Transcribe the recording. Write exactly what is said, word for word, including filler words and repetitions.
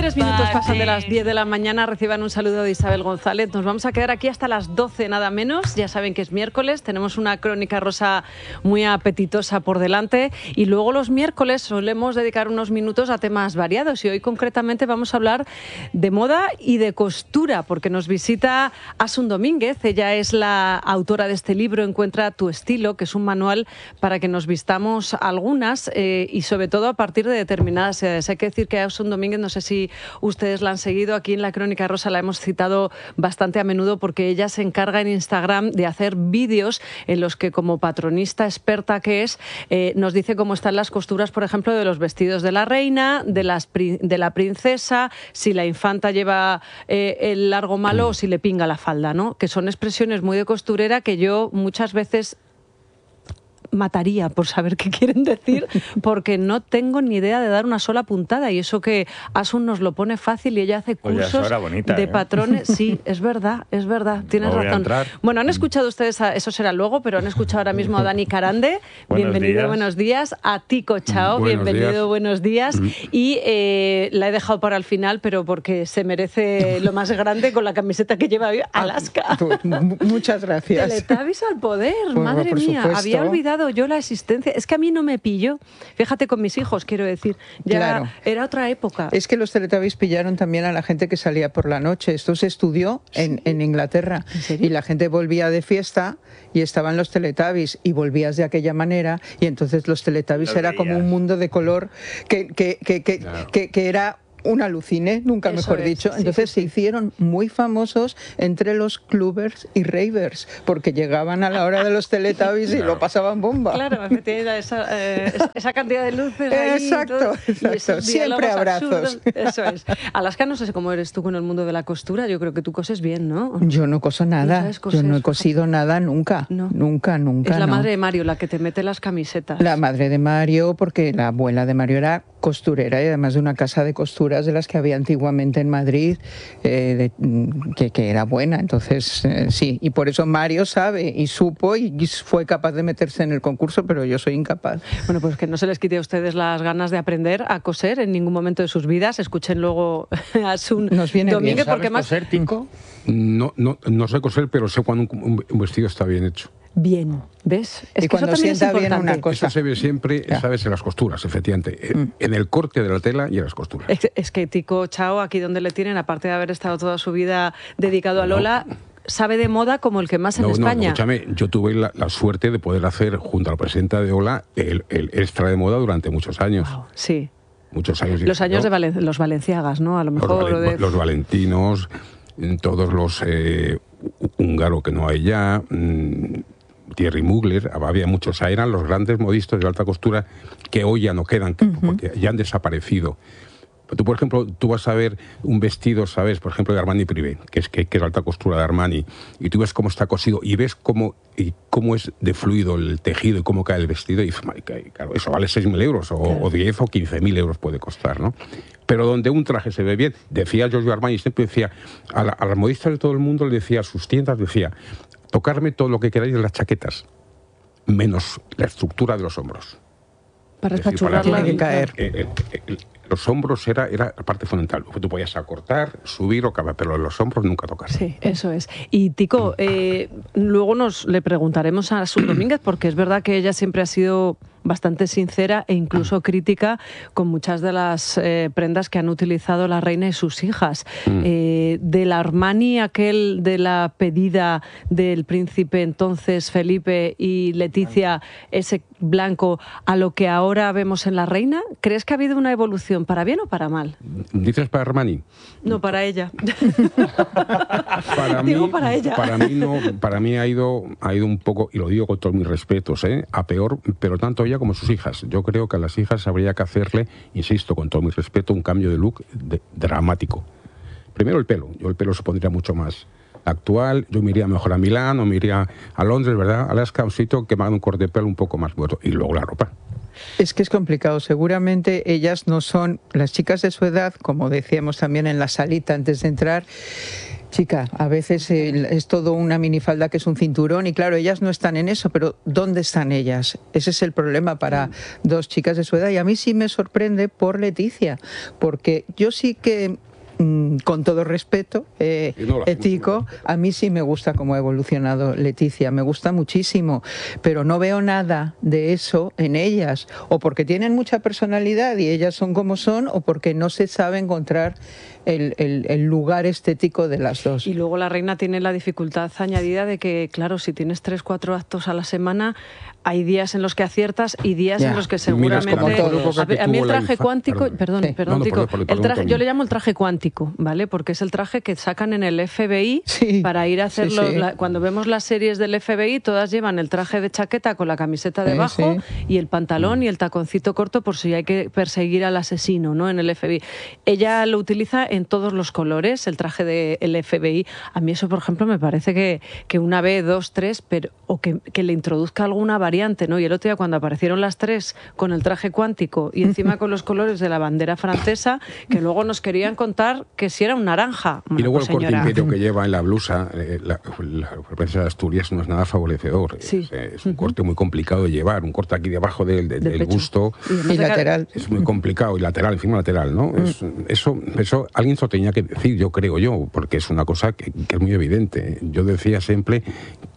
Tres minutos pasan de las diez de la mañana. Reciban un saludo de Isabel González. Nos vamos a quedar aquí hasta las doce nada menos. Ya saben que es miércoles, tenemos una crónica rosa muy apetitosa por delante y luego los miércoles solemos dedicar unos minutos a temas variados y hoy concretamente vamos a hablar de moda y de costura porque nos visita Asun Domínguez. Ella es la autora de este libro Encuentra tu estilo, que es un manual para que nos vistamos algunas eh, y sobre todo a partir de determinadas edades. Hay que decir que Asun Domínguez, no sé si ustedes la han seguido, aquí en la Crónica Rosa la hemos citado bastante a menudo porque ella se encarga en Instagram de hacer vídeos en los que, como patronista experta que es, eh, nos dice cómo están las costuras, por ejemplo, de los vestidos de la reina, de, las, de la princesa, si la infanta lleva eh, el largo malo o si le pinga la falda, ¿no? Que son expresiones muy de costurera que yo muchas veces mataría por saber qué quieren decir, porque no tengo ni idea de dar una sola puntada, y eso que Asun nos lo pone fácil y ella hace cursos Oye, bonita, de ¿eh? patrones. Sí, es verdad, es verdad, tienes no razón. Bueno, han escuchado ustedes, a, eso será luego, pero han escuchado ahora mismo a Dani Carande. Buenos bienvenido, días. Buenos días. A Tico Chao, buenos bienvenido, días. buenos días. Y eh, la he dejado para el final, pero porque se merece lo más grande con la camiseta que lleva hoy, Alaska. Muchas gracias. Teletubbies al poder, por, madre por mía, supuesto. Había olvidado yo la existencia, es que a mí no me pilló, fíjate con mis hijos, quiero decir, ya claro. Era otra época. Es que los Teletubbies pillaron también a la gente que salía por la noche, esto se estudió en, sí. en Inglaterra, ¿En y la gente volvía de fiesta y estaban los Teletubbies y volvías de aquella manera y entonces los Teletubbies era como un mundo de color que, que, que, que, claro. que, que era un alucine, nunca Eso mejor es, dicho. Entonces sí, sí, se hicieron muy famosos entre los clubbers y ravers, porque llegaban a la hora de los Teletubbies claro. y lo pasaban bomba. Claro, esa, eh, esa cantidad de luces ahí. Exacto, todo, exacto. Siempre abrazos. Absurdos. Eso es. Alaska, no sé cómo eres tú con el mundo de la costura, yo creo que tú coses bien, ¿no? Yo no coso nada, ¿No coser, yo no he cosido fíjate. nada nunca, no. nunca, nunca. Es la no. madre de Mario la que te mete las camisetas. La madre de Mario, porque la abuela de Mario era costurera y además de una casa de costuras de las que había antiguamente en Madrid, eh, de, que, que era buena. Entonces, eh, sí, y por eso Mario sabe y supo y fue capaz de meterse en el concurso, pero yo soy incapaz. Bueno, pues que no se les quite a ustedes las ganas de aprender a coser en ningún momento de sus vidas. Escuchen luego a Asun Nos viene Domínguez. Bien. ¿Sabes porque más... coser, Tinko? No, no, no sé coser, pero sé cuando un, un vestido está bien hecho. Bien, ¿ves? Es y que cuando eso sienta bien una cosa. Eso se ve siempre, ya. ¿sabes? En las costuras, efectivamente. Mm. En el corte de la tela y en las costuras. Es, es que Tico Chao, aquí donde le tienen, aparte de haber estado toda su vida dedicado a Lola, no. sabe de moda como el que más en no, España. No, escúchame, yo tuve la, la suerte de poder hacer, junto a la presidenta de Ola, el, el extra de moda durante muchos años. Wow, sí. Muchos años. Los años ¿no? de Valen, los Valenciagas, ¿no? A lo mejor. Los, valen, de... los valentinos, todos los eh, húngaro que no hay ya... Mmm, Thierry Mugler, había muchos, eran los grandes modistas de alta costura que hoy ya no quedan, uh-huh. porque ya han desaparecido. Tú, por ejemplo, tú vas a ver un vestido, ¿sabes? Por ejemplo, de Armani Privé, que es, que, que es alta costura de Armani, y tú ves cómo está cosido y ves cómo, y cómo es de fluido el tejido y cómo cae el vestido, y claro, eso vale seis mil euros, o, claro. o diez o quince mil euros puede costar, ¿no? Pero donde un traje se ve bien, decía Giorgio Armani, siempre decía, a, la, a las modistas de todo el mundo le decía, a sus tiendas decía, tocarme todo lo que queráis de las chaquetas, menos la estructura de los hombros. Para espachurrarla. Tiene que caer. El, el, el, los hombros era, era la parte fundamental. Tú podías acortar, subir o caber, pero los hombros nunca tocar. Sí, eso es. Y Tico, eh, luego nos le preguntaremos a Asun Domínguez, porque es verdad que ella siempre ha sido bastante sincera e incluso crítica con muchas de las eh, prendas que han utilizado la reina y sus hijas. Mm. Eh, del Armani, aquel de la pedida del príncipe entonces Felipe y Leticia, ese blanco, a lo que ahora vemos en la reina, ¿crees que ha habido una evolución para bien o para mal? ¿Dices para Armani? No, para ella. para digo mí, para ella. Para mí, no, para mí ha ido, ha ido un poco, y lo digo con todos mis respetos, ¿eh? a peor, pero tanto ella como sus hijas. Yo creo que a las hijas habría que hacerle, insisto, con todo mi respeto, un cambio de look de, dramático. Primero el pelo. Yo el pelo se pondría mucho más actual. Yo me iría mejor a Milán o me iría a Londres, ¿verdad? Alaska, un sitio que me haga un corte de pelo un poco más bueno. Y luego la ropa. Es que es complicado. Seguramente ellas no son las chicas de su edad, como decíamos también en la salita antes de entrar. Chica, a veces eh, es todo una minifalda que es un cinturón y claro, ellas no están en eso, pero ¿dónde están ellas? Ese es el problema para dos chicas de su edad y a mí sí me sorprende por Leticia, porque yo sí que... con todo respeto eh, no ético, a mí sí me gusta cómo ha evolucionado Leticia, me gusta muchísimo, pero no veo nada de eso en ellas, o porque tienen mucha personalidad y ellas son como son, o porque no se sabe encontrar el, el, el lugar estético de las dos. Y luego la reina tiene la dificultad añadida de que, claro, si tienes tres, cuatro actos a la semana, hay días en los que aciertas y días ya. en los que seguramente... A, a mí el traje cuántico, perdón, perdón, sí. perdón, no, no, Tico, por, por, por, el traje, yo le llamo el traje cuántico, ¿vale? Porque es el traje que sacan en el F B I sí. para ir a hacerlo. Sí, sí. La, cuando vemos las series del F B I, todas llevan el traje de chaqueta con la camiseta debajo sí, sí. y el pantalón mm. y el taconcito corto por si hay que perseguir al asesino, ¿no? En el F B I. Ella lo utiliza en todos los colores, el traje del F B I. A mí eso, por ejemplo, me parece que, que una vez, dos, tres, pero, o que, que le introduzca alguna variante, ¿no? Y el otro día cuando aparecieron las tres con el traje cuántico y encima con los colores de la bandera francesa, que luego nos querían contar que si era un naranja. Bueno, y luego pues, el corte interior que lleva en la blusa, eh, la, la frecuencia de Asturias no es nada favorecedor. Sí. Es, es un uh-huh. corte muy complicado de llevar, un corte aquí debajo del, de, del busto. Y, y lateral. Es muy complicado, y lateral, encima lateral, ¿no? Uh-huh. Es, eso, eso alguien se lo tenía que decir, yo creo yo, porque es una cosa que, que es muy evidente. Yo decía siempre